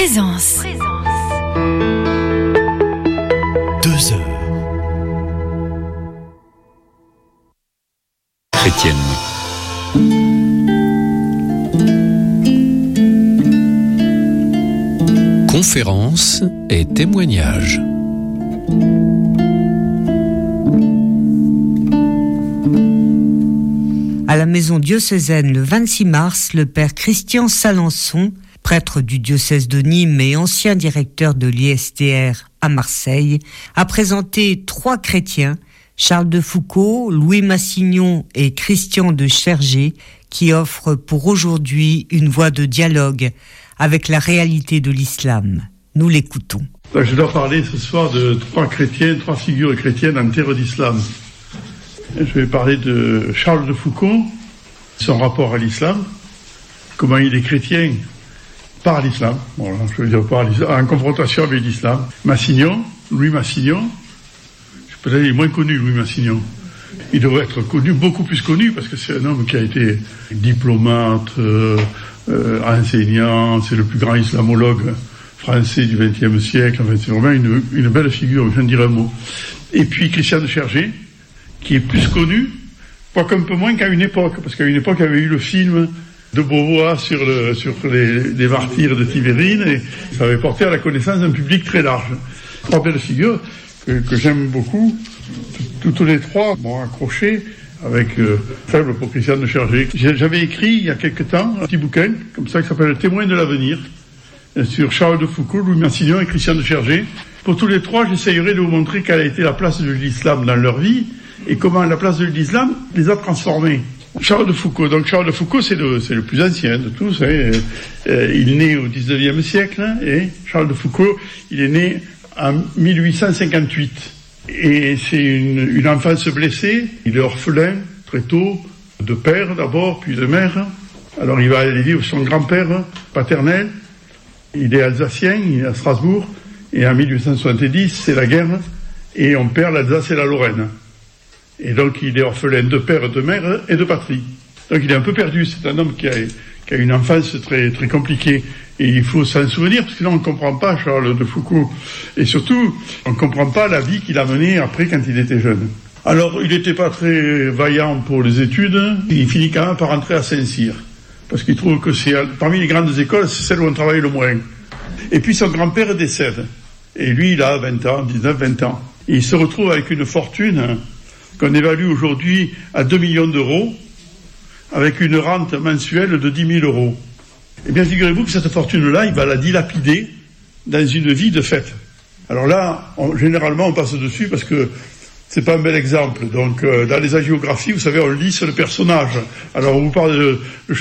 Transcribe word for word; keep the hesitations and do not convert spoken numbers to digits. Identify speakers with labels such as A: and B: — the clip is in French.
A: Présence.
B: Deux heures. Chrétienne. Conférences et témoignages.
C: À la maison diocésaine le vingt-six mars, le père Christian Salençon, prêtre du diocèse de Nîmes et ancien directeur de l'I S T R à Marseille, a présenté trois chrétiens, Charles de Foucauld, Louis Massignon et Christian de Chergé, qui offrent pour aujourd'hui une voie de dialogue avec la réalité de l'islam. Nous l'écoutons.
D: Je dois parler ce soir de trois chrétiens, trois figures chrétiennes en terre d'islam. Je vais parler de Charles de Foucauld, son rapport à l'islam, comment il est chrétien par l'islam, voilà, je veux dire par l'islam, en confrontation avec l'islam. Massignon, Louis Massignon, peut-être il est moins connu, Louis Massignon. Il devrait être connu, beaucoup plus connu, parce que c'est un homme qui a été diplomate, euh, euh, enseignant, c'est le plus grand islamologue français du vingtième siècle, enfin, c'est vraiment une, une belle figure, je viens de dire un mot. Et puis Christian de Chergé, qui est plus connu, quoique un peu moins qu'à une époque, parce qu'à une époque, il y avait eu le film de Beauvoir sur, le, sur les, les martyrs de Tibérine, et ça avait porté à la connaissance d'un public très large. Trois belles figures que, que j'aime beaucoup. Toutes les trois m'ont accroché avec euh, faible pour Christian de Chergé. J'avais écrit il y a quelque temps un petit bouquin, comme ça, qui s'appelle « Le témoin de l'avenir », sur Charles de Foucauld, Louis Massignon et Christian de Chergé. Pour tous les trois, j'essayerai de vous montrer quelle a été la place de l'islam dans leur vie, et comment la place de l'islam les a transformés. Charles de Foucauld. Donc Charles de Foucauld, c'est le, c'est le plus ancien de tous. Hein. Euh, il est né au dix-neuvième siècle, hein, et Charles de Foucauld, il est né en mille huit cent cinquante-huit. Et c'est une, une enfance blessée. Il est orphelin très tôt, de père d'abord, puis de mère. Alors il va aller vivre son grand-père paternel. Il est alsacien, il est à Strasbourg. Et en mille huit cent soixante-dix, c'est la guerre, et on perd l'Alsace et la Lorraine. Et donc il est orphelin de père, de mère et de patrie. Donc il est un peu perdu, c'est un homme qui a, qui a une enfance très, très compliquée. Et il faut s'en souvenir, parce que sinon on ne comprend pas Charles de Foucauld. Et surtout, on ne comprend pas la vie qu'il a menée après quand il était jeune. Alors il n'était pas très vaillant pour les études, il finit quand même par rentrer à Saint-Cyr. Parce qu'il trouve que c'est, parmi les grandes écoles, c'est celle où on travaille le moins. Et puis son grand-père décède. Et lui, il a vingt ans, dix-neuf, vingt ans. Et il se retrouve avec une fortune qu'on évalue aujourd'hui à deux millions d'euros, avec une rente mensuelle de dix mille euros. Eh bien, figurez-vous que cette fortune-là, il va la dilapider dans une vie de fête. Alors là, on, généralement, on passe dessus parce que c'est pas un bel exemple. Donc, euh, dans les hagiographies, vous savez, on lit sur le personnage. Alors, on vous parle de, de